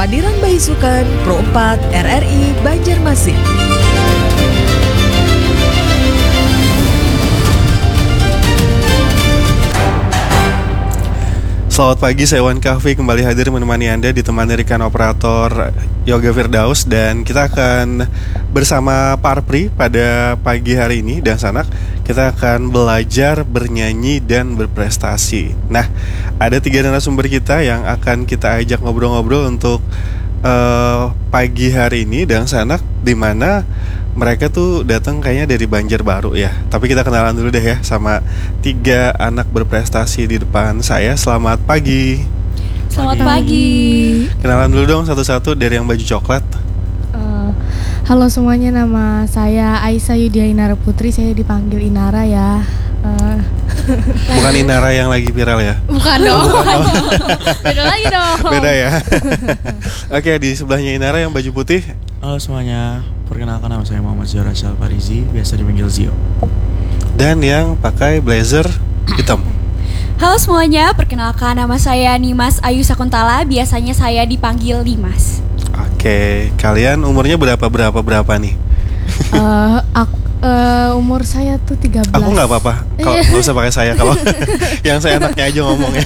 Padiran Baisukan, Pro 4, RRI, Banjarmasin. Selamat pagi, saya Wan Kahfi kembali hadir menemani Anda ditemani rekan operator Yoga Firdaus. Dan kita akan bersama Parpri pada pagi hari ini dan Sanak. Kita akan belajar bernyanyi dan berprestasi. Nah, ada 3 narasumber kita yang akan kita ajak ngobrol-ngobrol untuk pagi hari ini dan Sanak, di mana mereka tuh datang kayaknya dari Banjarbaru ya. Tapi kita kenalan dulu deh ya sama 3 anak berprestasi di depan saya. Selamat pagi. Selamat pagi. Kenalan dulu dong satu-satu dari yang baju coklat. Halo semuanya, nama saya Aisyah Yudia Inara Putri. Saya dipanggil Inara ya. Bukan Inara yang lagi viral ya? Bukan dong. Beda lagi dong. Beda ya. Oke, di sebelahnya Inara yang baju putih. Halo semuanya, perkenalkan nama saya Muhammad Zio Rashal Farizi, biasa dipanggil Zio. Dan yang pakai blazer hitam. Halo semuanya, perkenalkan nama saya Nimas Ayu Sakuntala, biasanya saya dipanggil Nimas. Oke, kalian umurnya berapa nih? Umur saya tuh 13. Aku nggak apa-apa, kalau nggak usah pakai saya, kalau yang saya enaknya aja ngomongnya.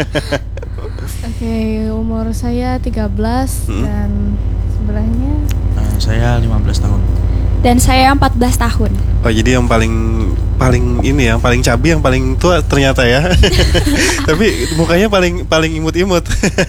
Oke, umur saya 13 dan sebelahnya saya 15 tahun. Dan saya 14 tahun. Oh, jadi yang paling ini ya, paling cabi, yang paling tua ternyata ya. Tapi mukanya paling imut-imut.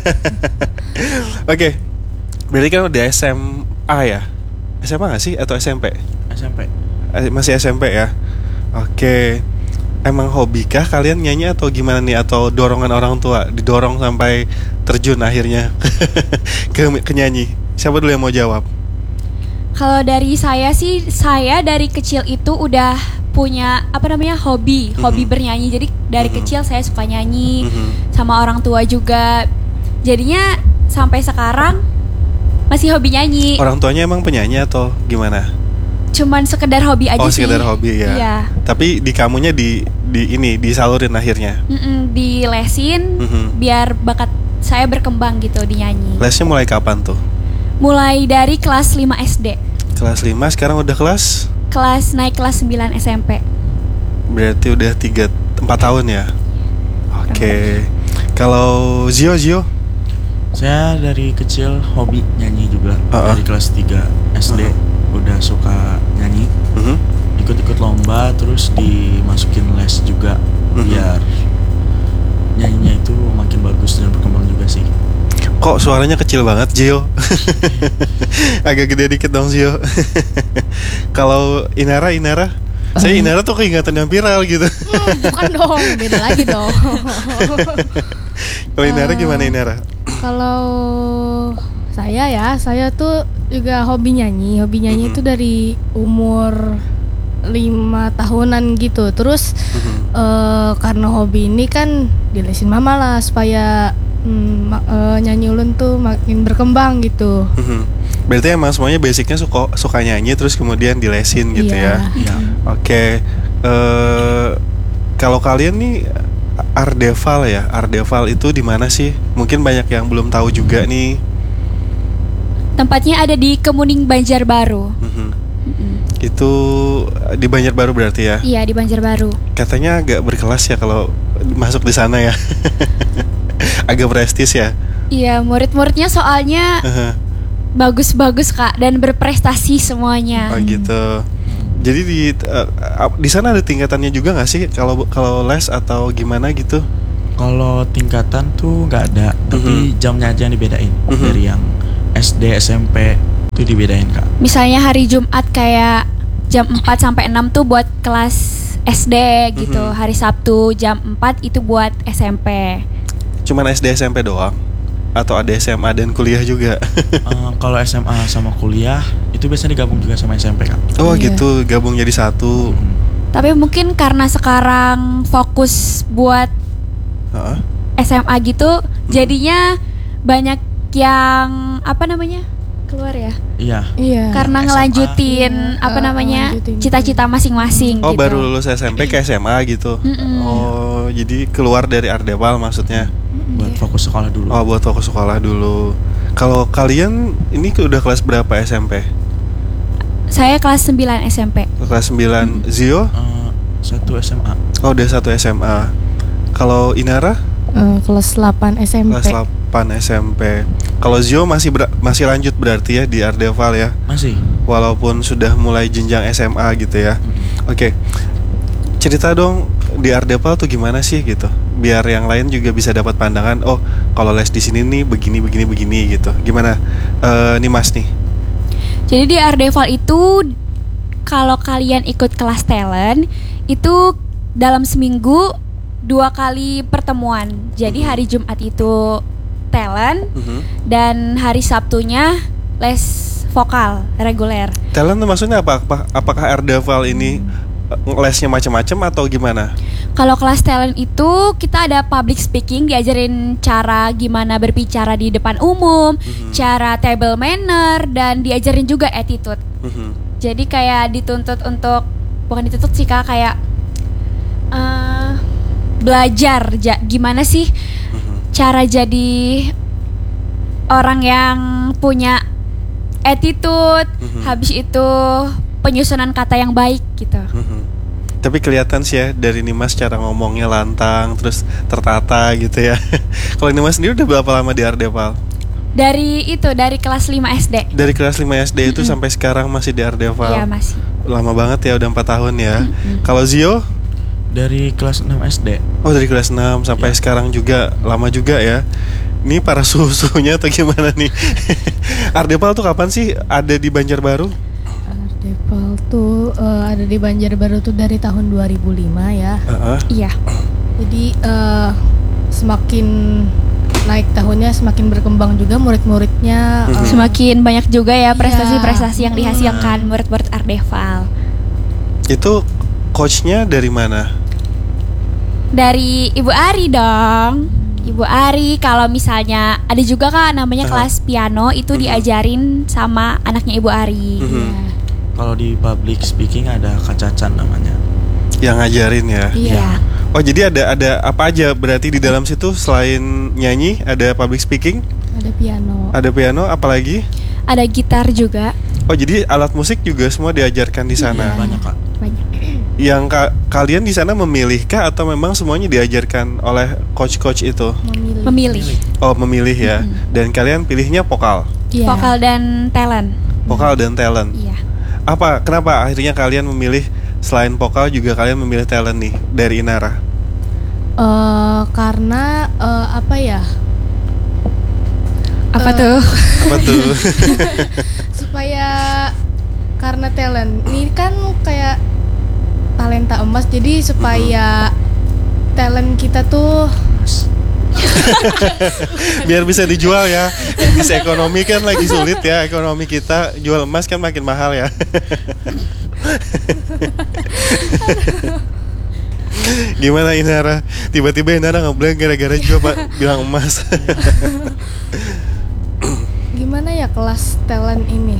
Oke. Berarti kan udah SMA ya? SMA nggak sih atau SMP? SMP. Masih SMP ya. Oke. Emang hobikah kalian nyanyi atau gimana nih? Atau dorongan orang tua didorong sampai terjun akhirnya ke nyanyi? Siapa dulu yang mau jawab? Kalau dari saya sih, saya dari kecil itu udah punya hobi bernyanyi. Jadi dari kecil saya suka nyanyi sama orang tua juga. Jadinya sampai sekarang masih hobi nyanyi. Orang tuanya emang penyanyi atau gimana? Cuman sekedar hobi aja sih. Oh, sekedar hobi ya. Iya. Tapi di kamunya disalurin akhirnya. Dilesin biar bakat saya berkembang gitu di nyanyi. Lesnya mulai kapan tuh? Mulai dari kelas 5 SD. Kelas 5, sekarang udah naik kelas 9 SMP. Berarti udah 4 tahun ya? Oke. Kalau Zio? Saya dari kecil hobi nyanyi juga. Dari kelas 3 SD udah suka nyanyi. Ikut-ikut lomba, terus dimasukin les juga biar nyanyinya itu makin bagus dan berkembang juga sih. Kok suaranya kecil banget, Zio? Agak gede dikit dong, Zio. Kalau Inara, saya Inara tuh keingatan yang viral gitu. bukan dong, beda lagi dong. Kalau Inara gimana, Inara? Kalau saya tuh juga hobi nyanyi itu dari umur 5 tahunan gitu. Terus karena hobi ini kan dilesin mama lah supaya nyanyi ulun tuh makin berkembang gitu. Berarti emang semuanya basicnya suka nyanyi, terus kemudian dilesin gitu ya. Oke. Kalau kalian nih Ardeval ya, Ardeval itu di mana sih? Mungkin banyak yang belum tahu juga nih. Tempatnya ada di Kemuning, Banjarbaru. Itu di Banjarbaru berarti ya? Iya, di Banjarbaru. Katanya agak berkelas ya kalau masuk di sana ya. Agak prestis ya. Iya, murid-muridnya soalnya bagus-bagus Kak, dan berprestasi semuanya. Oh gitu. Jadi di sana ada tingkatannya juga nggak sih kalau les atau gimana gitu? Kalau tingkatan tuh nggak ada, tapi jamnya aja yang dibedain. Dari yang SD, SMP itu dibedain Kak. Misalnya hari Jumat kayak jam 4 sampai 6 tuh buat kelas SD gitu. Hari Sabtu jam 4 itu buat SMP. Cuman SD SMP doang? Atau ada SMA dan kuliah juga? Kalau SMA sama kuliah itu biasanya digabung juga sama SMP Kak. Oh gitu, gabung jadi satu. Tapi mungkin karena sekarang fokus buat SMA gitu, jadinya banyak yang keluar ya. Iya. Karena ngelanjutin cita-cita masing-masing. Oh, gitu. baru lulus SMP ke SMA gitu. Oh, jadi keluar dari Ardeval maksudnya. Buat fokus sekolah dulu. Oh, buat fokus sekolah dulu. Kalau kalian ini udah kelas berapa SMP? Saya kelas 9 SMP. Kelas 9. Zio? 1 SMA. Oh, udah 1 SMA. Kalau Inara? Kelas 8 SMP. Kelas 8 SMP. Kalau Zio masih lanjut berarti ya di Ardeval ya? Masih. Walaupun sudah mulai jenjang SMA gitu ya. Oke. Cerita dong di Ardeval tuh gimana sih gitu? Biar yang lain juga bisa dapat pandangan. Oh, kalau les di sini nih begini gitu. Gimana? Nih Mas nih. Jadi di Ardeval itu kalau kalian ikut kelas talent itu dalam seminggu 2 kali pertemuan. Jadi hari Jumat itu talent dan hari Sabtunya les vokal reguler. Talent tuh maksudnya apa? Apakah Ardeval ini lesnya macam-macam atau gimana? Kalau kelas talent itu kita ada public speaking, diajarin cara gimana berbicara di depan umum, cara table manner, dan diajarin juga attitude. Jadi kayak dituntut untuk, bukan dituntut sih Kak, kayak belajar gimana sih cara jadi orang yang punya attitude, habis itu penyusunan kata yang baik gitu. Tapi kelihatan sih ya dari Nimas cara ngomongnya lantang, terus tertata gitu ya. Kalau Nimas sendiri udah berapa lama di Ardeval? Dari kelas 5 SD. Dari kelas 5 SD itu sampai sekarang masih di Ardeval? Iya masih. Lama banget ya, udah 4 tahun ya. Kalau Zio? Dari kelas 6 SD. Oh, dari kelas 6 sampai sekarang juga, lama juga ya. Ini para susunya atau gimana nih? Ardeval tuh kapan sih ada di Banjarbaru? Ardeval tuh ada di Banjarbaru tuh dari tahun 2005 ya. Iya. Jadi semakin naik tahunnya semakin berkembang juga murid-muridnya. Semakin banyak juga ya prestasi-prestasi yang dihasilkan murid-murid Ardeval. Itu coachnya dari mana? Dari Ibu Ari dong. Ibu Ari, kalau misalnya ada juga Kak namanya kelas piano itu diajarin sama anaknya Ibu Ari. Kalau di public speaking ada Kak Cacan namanya. Yang ngajarin ya? Iya. Oh, jadi ada apa aja berarti di dalam situ selain nyanyi ada public speaking? Ada piano. Ada piano, apalagi? Ada gitar juga. Oh, jadi alat musik juga semua diajarkan di sana. Banyak Kak. Banyak. Yang kalian di sana memilihkah atau memang semuanya diajarkan oleh coach-coach itu? Memilih. Oh, memilih ya. Dan kalian pilihnya vokal. Iya. Vokal dan talent. Vokal dan talent. Iya. Kenapa akhirnya kalian memilih selain vokal juga kalian memilih talent nih dari Inara? Karena apa ya? Apa tuh? Apa tuh? Supaya karena talent ini kan kayak talenta emas, jadi supaya talent kita tuh biar bisa dijual ya. Bisnis ekonomi kan lagi sulit ya, ekonomi kita, jual emas kan makin mahal ya. Gimana Inara? Tiba-tiba Inara ngeblank gara-gara juga bilang emas. gimana ya kelas talent ini?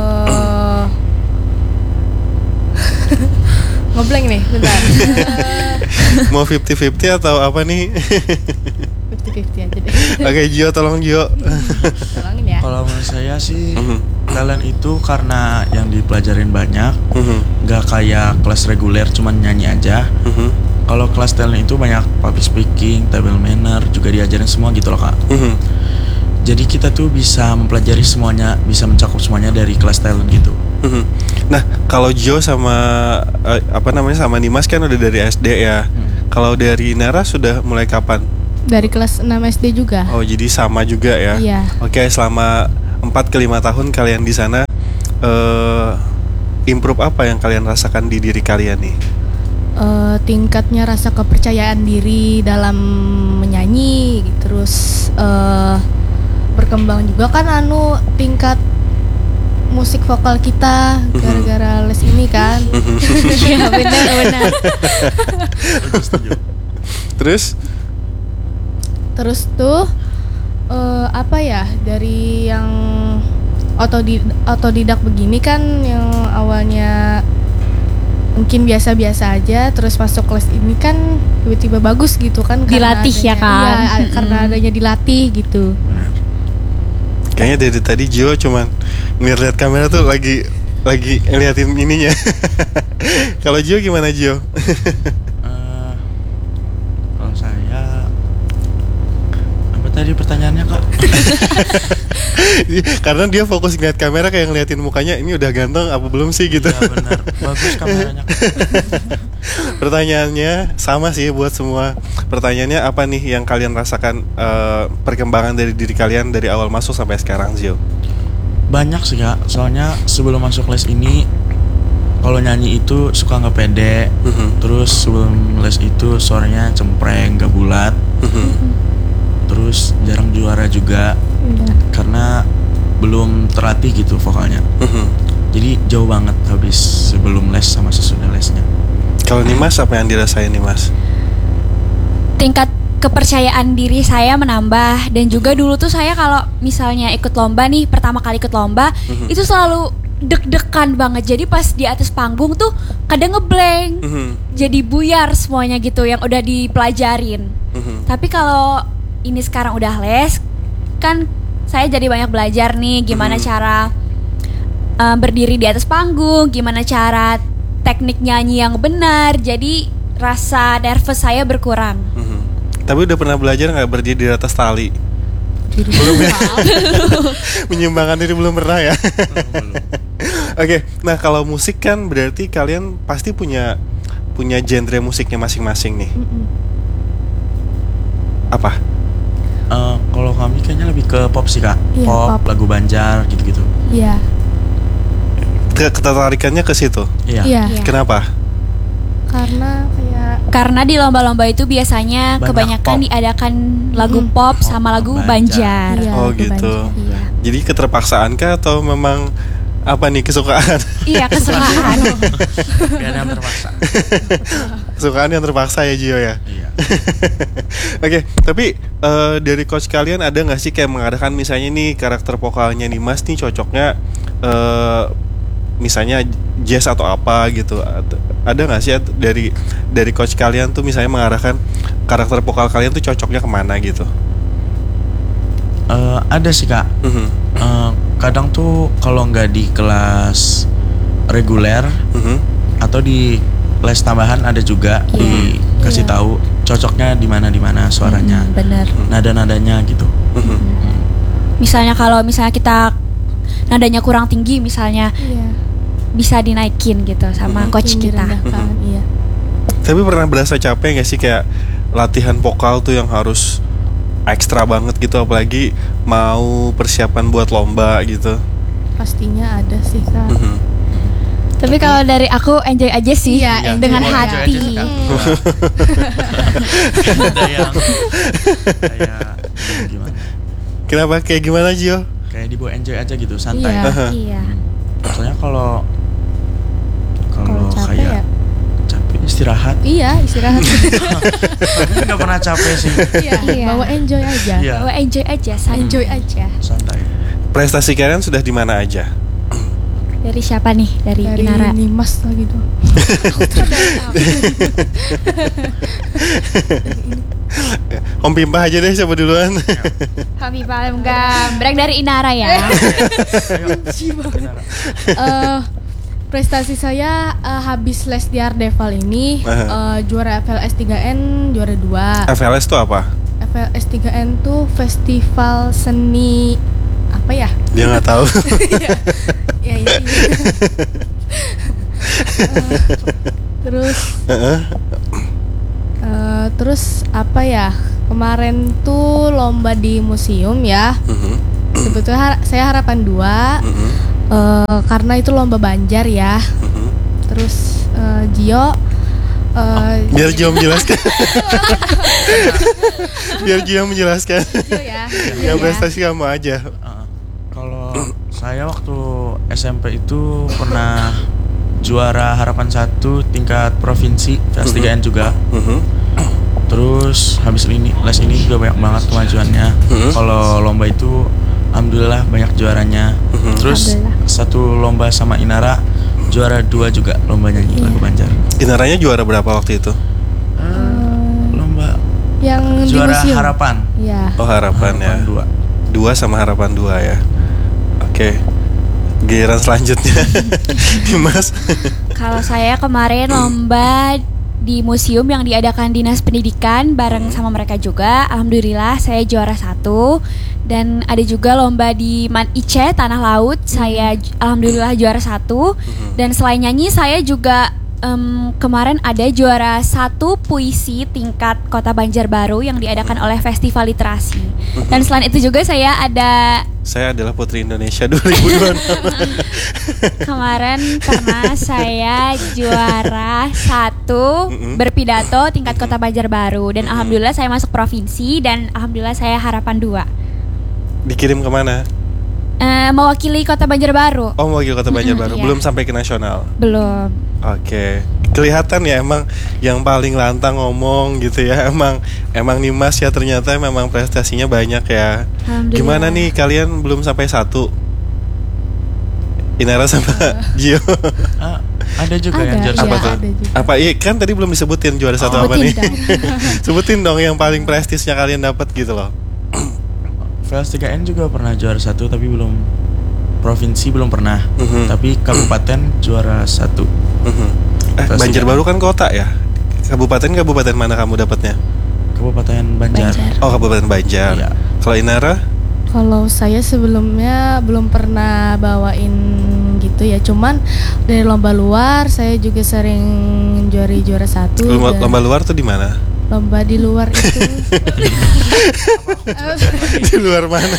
Ngeblank nih, bentar. Mau 50-50 atau apa nih? 50-50 aja deh. Oke, Gio, tolong Gio. Tolongin ya. Kalau menurut saya sih talent itu karena yang dipelajarin banyak, nggak kayak kelas reguler cuman nyanyi aja. Kalau kelas talent itu banyak public speaking, table manner, juga diajarin semua gitu loh Kak. Jadi kita tuh bisa mempelajari semuanya, bisa mencakup semuanya dari kelas talent gitu. Nah, kalau Jo sama sama Nimas kan udah dari SD ya. Kalau dari Nara sudah mulai kapan? Dari kelas 6 SD juga. Oh, jadi sama juga ya. Iya. Oke, selama 4 ke 5 tahun kalian di sana, improve apa yang kalian rasakan di diri kalian nih? Tingkatnya rasa kepercayaan diri dalam menyanyi, terus berkembang juga kan tingkat musik vokal kita gara-gara les ini kan. Iya benar. Terus tuh apa ya, dari yang otodidak begini kan, yang awalnya mungkin biasa-biasa aja, terus masuk kelas ini kan tiba-tiba bagus gitu kan, Dilatih ya kan? Iya, karena adanya dilatih gitu. Kayaknya dari tadi Gio cuman ngeliat kamera tuh lagi ngeliatin ininya. Kalau Gio gimana Gio? Kalau saya apa tadi pertanyaannya Kak? Karena dia fokus ngeliat kamera kayak ngeliatin mukanya, ini udah ganteng apa belum sih gitu. Iya benar, bagus kameranya Kak. Pertanyaannya sama sih buat semua. Pertanyaannya apa nih yang kalian rasakan perkembangan dari diri kalian dari awal masuk sampai sekarang, Zio? Banyak sih Kak, soalnya sebelum masuk les ini kalau nyanyi itu suka nggak pede. Terus sebelum les itu suaranya cempreng, nggak bulat. Terus jarang juara juga karena belum terlatih gitu vokalnya. Jadi jauh banget habis sebelum les sama sesudah lesnya. Kalau nih Mas, apa yang dirasain nih Mas? Tingkat kepercayaan diri saya menambah. Dan juga dulu tuh saya kalau misalnya ikut lomba nih, pertama kali ikut lomba, itu selalu deg-degan banget. Jadi pas di atas panggung tuh kadang ngeblank, jadi buyar semuanya gitu yang udah dipelajarin. Tapi kalau ini sekarang udah les, kan saya jadi banyak belajar nih gimana cara berdiri di atas panggung, gimana cara teknik nyanyi yang benar. Jadi rasa nervous saya berkurang. Tapi udah pernah belajar nggak berdiri di atas tali? Belum ya? Menyumbangkan diri belum pernah ya? Oke, nah kalau musik kan berarti kalian pasti punya genre musiknya masing-masing nih. Apa? Kalau kami kayaknya lebih ke pop sih Kak. Iya, Pop, lagu Banjar gitu-gitu. Iya. Ketertarikannya ke situ. Iya. Iya. Kenapa? Karena di lomba-lomba itu biasanya Banyak kebanyakan pop. diadakan lagu pop sama lagu Banjar. Iya, Oh lagu gitu. Banjar. Iya. Jadi keterpaksaan kah atau memang apa nih kesukaan? Iya, kesukaan. Gak ada yang terpaksa. Kesukaan yang terpaksa ya Gio ya. Iya. Oke, tapi dari coach kalian ada nggak sih kayak mengadakan misalnya nih karakter vokalnya nih Mas nih cocoknya misalnya jazz atau apa gitu? Ada nggak sih dari coach kalian tuh misalnya mengarahkan karakter vokal kalian tuh cocoknya kemana gitu? Ada sih Kak. Kadang tuh kalau nggak di kelas reguler atau di les tambahan ada juga dikasih tahu cocoknya di mana suaranya, Bener. nada-nadanya gitu. Misalnya kalau kita nadanya kurang tinggi misalnya, bisa dinaikin gitu sama coach Yang kita. direndahkan, iya. Tapi pernah berasa capek nggak sih kayak latihan vokal tuh yang harus ekstra banget gitu, apalagi mau persiapan buat lomba gitu? Pastinya ada sih Kak. Tapi kalau dari aku enjoy aja sih, Iya, dengan Enjoy aja hati. sih, Kak. Ada yang kayak gimana? Kenapa? Kayak gimana Gio? Kayak dibawa enjoy aja gitu, santai. Iya. Iya. Soalnya kalau Kalau capek kayak ya? capek istirahat. Iya, istirahat. Tapi nggak pernah capek sih. Iya, bawa enjoy aja. Iya. Bawa enjoy aja, Enjoy aja. Santai. Prestasi kalian sudah di mana aja? Dari siapa nih? Dari Inara. Nimas lah gitu. Om Pimpah aja deh, siapa duluan? Kami paling gambreng dari Inara ya. Prestasi saya habis les di Ardeval ini juara FLS 3N, juara 2. FLS tuh apa? FLS 3N tuh festival seni apa ya? Dia nggak tahu. Ya ini. Terus apa ya? Kemarin tuh lomba di museum ya. Sebetulnya saya harapan 2. Karena itu lomba Banjar ya. Terus Gio biar Gio menjelaskan. Biar Gio menjelaskan. ya. Yang prestasi kamu aja. Kalau saya waktu SMP itu pernah juara harapan 1 tingkat provinsi kelas 3N juga. Terus habis les ini juga banyak banget kemajuannya. Kalau lomba itu alhamdulillah banyak juaranya. Terus satu lomba sama Inara juara 2 juga, lomba nyanyi lagu Banjar. Inaranya juara berapa waktu itu? Lomba Yang di juara museum. harapan. Iya. Oh harapan ya. 2. 2 sama harapan 2 ya. Oke. Giliran selanjutnya Dimas. Kalau saya kemarin lomba di museum yang diadakan Dinas Pendidikan bareng sama mereka juga. Alhamdulillah saya juara 1. Dan ada juga lomba di Man Ice Tanah Laut. Saya alhamdulillah juara 1. Dan selain nyanyi saya juga kemarin ada juara 1 puisi tingkat Kota Banjarbaru yang diadakan oleh Festival Literasi. Dan selain itu juga saya adalah Putri Indonesia 2026. Kemarin pernah saya juara 1 berpidato tingkat Kota Banjarbaru. Dan alhamdulillah saya masuk provinsi. Dan alhamdulillah saya harapan 2. Dikirim kemana? Mewakili Kota Banjarbaru. Oh, mewakili Kota Banjarbaru. Iya. Belum sampai ke nasional. Belum. Oke. Kelihatan ya emang yang paling lantang ngomong gitu ya. Emang Dimas ya ternyata memang prestasinya banyak ya. Gimana nih kalian belum sampai 1? Inara sama Gio. Ada juga yang juara Apa 1. tuh? Apa? Iya kan tadi belum disebutin juara 1 apa nih? Sebutin dong yang paling prestisnya kalian dapat gitu loh. VLS 3N juga pernah juara 1 tapi belum provinsi belum pernah. Tapi kabupaten juara 1. Banjarbaru kan kota ya. Kabupaten mana kamu dapatnya? Kabupaten Banjar. Oh, Kabupaten Banjar. Iya. Kalau Inara? Kalau saya sebelumnya belum pernah bawain gitu ya. Cuman dari lomba luar saya juga sering juara 1. Lomba luar tuh di mana? Lomba di luar itu. Di luar mana?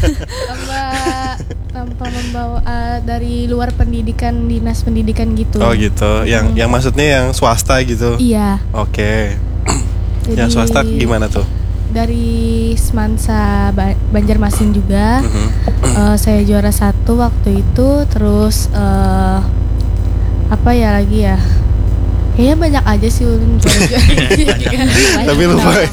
Lomba membawa dari luar pendidikan, dinas pendidikan gitu. Oh gitu. Yang maksudnya yang swasta gitu. Iya. Oke. Jadi, yang swasta gimana tuh? Dari Semansa Banjarmasin juga. Saya juara 1 waktu itu. Terus apa ya lagi ya? Kayaknya banyak aja sih Ulun Tapi lupa ya.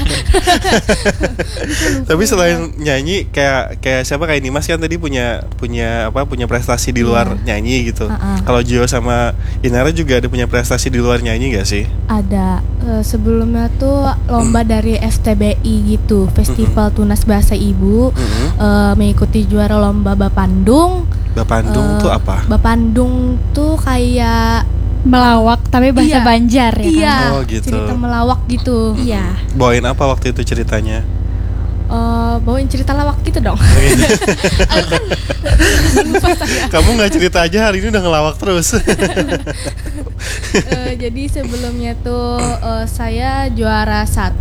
Tapi selain nyanyi kayak siapa kayak Dimas kan tadi punya prestasi di luar nyanyi gitu. Kalau Gio sama Inara juga ada punya prestasi di luar nyanyi gak sih? Ada. Sebelumnya tuh lomba dari FTBI gitu, Festival Tunas Bahasa Ibu. Mengikuti juara lomba Bapandung. Bapandung tuh apa? Bapandung tuh kayak Melawak tapi bahasa Banjar ya kan? Iya, Oh, gitu. cerita melawak gitu. Iya. Bawain apa waktu itu ceritanya? Bawain cerita lawak gitu dong. Kamu nggak cerita aja, hari ini udah ngelawak terus. Jadi sebelumnya tuh saya juara 1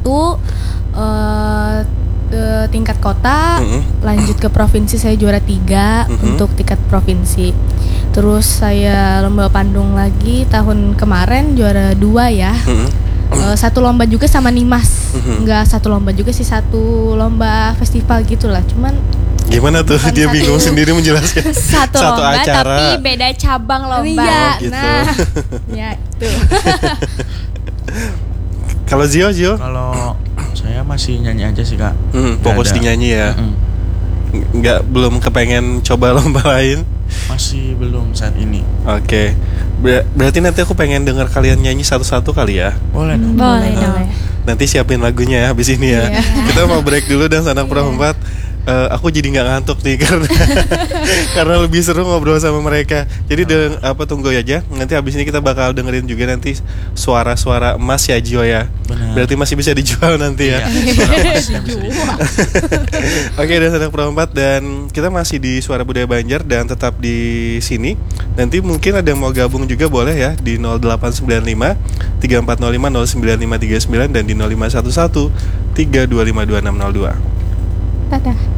tingkat kota, lanjut ke provinsi saya juara 3 untuk tingkat provinsi. Terus saya lomba Bandung lagi tahun kemarin juara 2 ya. Satu lomba juga sama Nimas. Enggak satu lomba juga sih, satu lomba festival gitulah. Cuman gimana tuh dia bingung sendiri menjelaskan. Satu lomba acara tapi beda cabang lomba. Iya, gitu. nah. Ya itu. Kalau Gio? Kalau saya masih nyanyi aja sih Kak. Fokus di nyanyi ya. Nggak, belum kepengen coba lomba lain? Masih belum saat ini. Oke. Berarti nanti aku pengen dengar kalian nyanyi satu-satu kali ya. Boleh dong. Boleh dong. Nanti siapin lagunya ya habis ini ya. Iya. Kita mau break dulu dan Sanak Pro 4. Aku jadi nggak ngantuk nih karena lebih seru ngobrol sama mereka. Jadi tunggu aja. Nanti habis ini kita bakal dengerin juga nanti suara-suara emas ya Gio ya. Benar. Berarti masih bisa dijual nanti ya. Oke, dan Sanak Pro 4 dan kita masih di Suara Budaya Banjar dan tetap di sini. Nanti mungkin ada yang mau gabung juga boleh ya di 0895 3405 09539 dan di 0511 3252602. Dadah.